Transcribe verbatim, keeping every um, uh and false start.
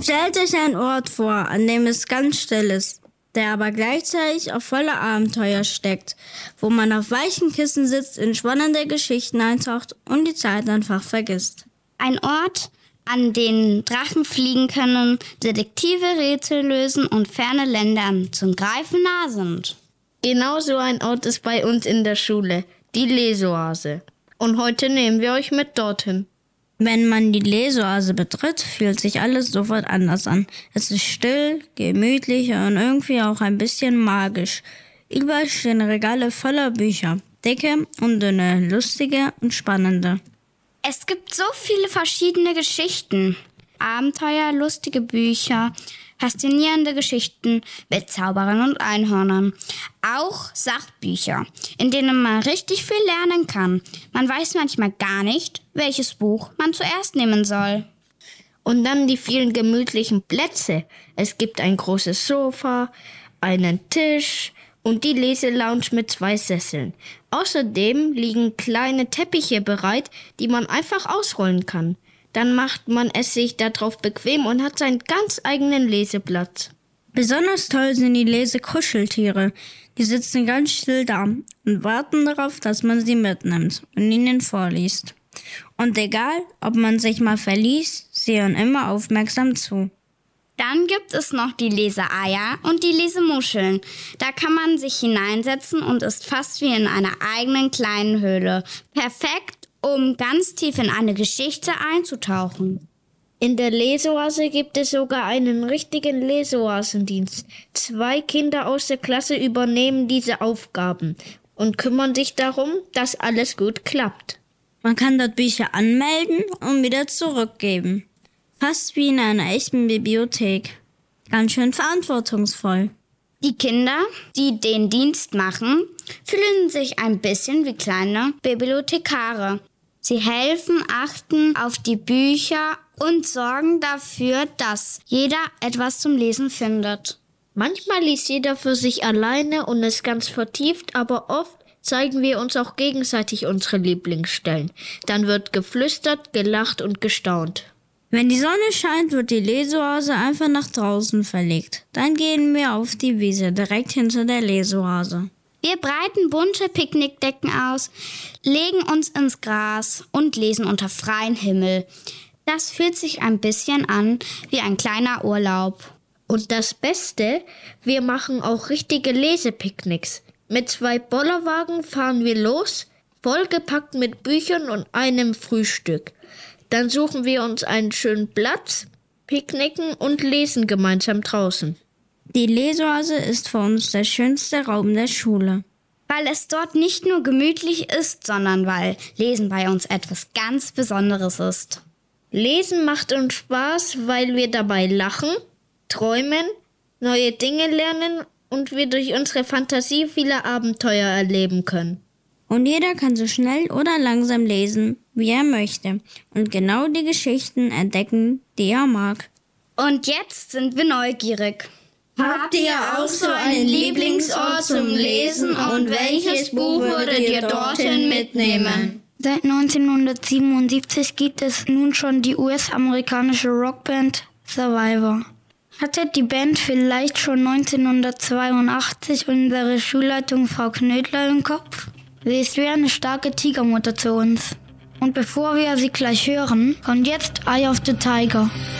Stellt euch einen Ort vor, an dem es ganz still ist, der aber gleichzeitig auch voller Abenteuer steckt, wo man auf weichen Kissen sitzt, in spannende Geschichten eintaucht und die Zeit einfach vergisst. Ein Ort, an den Drachen fliegen können, Detektive Rätsel lösen und ferne Länder zum Greifen nah sind. Genau so ein Ort ist bei uns in der Schule, die Leseoase. Und heute nehmen wir euch mit dorthin. Wenn man die Leseoase betritt, fühlt sich alles sofort anders an. Es ist still, gemütlich und irgendwie auch ein bisschen magisch. Überall stehen Regale voller Bücher, dicke und dünne, lustige und spannende. Es gibt so viele verschiedene Geschichten. Abenteuer, lustige Bücher, faszinierende Geschichten mit Zauberern und Einhörnern. Auch Sachbücher, in denen man richtig viel lernen kann. Man weiß manchmal gar nicht, welches Buch man zuerst nehmen soll. Und dann die vielen gemütlichen Plätze. Es gibt ein großes Sofa, einen Tisch und die Leselounge mit zwei Sesseln. Außerdem liegen kleine Teppiche bereit, die man einfach ausrollen kann. Dann macht man es sich darauf bequem und hat seinen ganz eigenen Leseplatz. Besonders toll sind die Lesekuscheltiere. Die sitzen ganz still da und warten darauf, dass man sie mitnimmt und ihnen vorliest. Und egal, ob man sich mal verliest, sie hören immer aufmerksam zu. Dann gibt es noch die Leseeier und die Lesemuscheln. Da kann man sich hineinsetzen und ist fast wie in einer eigenen kleinen Höhle. Perfekt, um ganz tief in eine Geschichte einzutauchen. In der Leseoase gibt es sogar einen richtigen Leseoasendienst. Zwei Kinder aus der Klasse übernehmen diese Aufgaben und kümmern sich darum, dass alles gut klappt. Man kann dort Bücher anmelden und wieder zurückgeben. Fast wie in einer echten Bibliothek. Ganz schön verantwortungsvoll. Die Kinder, die den Dienst machen, fühlen sich ein bisschen wie kleine Bibliothekare. Sie helfen, achten auf die Bücher und sorgen dafür, dass jeder etwas zum Lesen findet. Manchmal liest jeder für sich alleine und ist ganz vertieft, aber oft zeigen wir uns auch gegenseitig unsere Lieblingsstellen. Dann wird geflüstert, gelacht und gestaunt. Wenn die Sonne scheint, wird die Leseoase einfach nach draußen verlegt. Dann gehen wir auf die Wiese, direkt hinter der Leseoase. Wir breiten bunte Picknickdecken aus, legen uns ins Gras und lesen unter freiem Himmel. Das fühlt sich ein bisschen an wie ein kleiner Urlaub. Und das Beste, wir machen auch richtige Lesepicknicks. Mit zwei Bollerwagen fahren wir los, vollgepackt mit Büchern und einem Frühstück. Dann suchen wir uns einen schönen Platz, picknicken und lesen gemeinsam draußen. Die Leseoase ist für uns der schönste Raum der Schule. Weil es dort nicht nur gemütlich ist, sondern weil Lesen bei uns etwas ganz Besonderes ist. Lesen macht uns Spaß, weil wir dabei lachen, träumen, neue Dinge lernen und wir durch unsere Fantasie viele Abenteuer erleben können. Und jeder kann so schnell oder langsam lesen, wie er möchte und genau die Geschichten entdecken, die er mag. Und jetzt sind wir neugierig. Habt ihr auch so einen Lieblingsort zum Lesen und welches Buch würdet ihr dorthin mitnehmen? Seit neunzehnhundertsiebenundsiebzig gibt es nun schon die U S-amerikanische Rockband Survivor. Hatte die Band vielleicht schon neunzehnhundertzweiundachtzig unsere Schulleitung Frau Knödler im Kopf? Sie ist wie eine starke Tigermutter zu uns. Und bevor wir sie gleich hören, kommt jetzt Eye of the Tiger.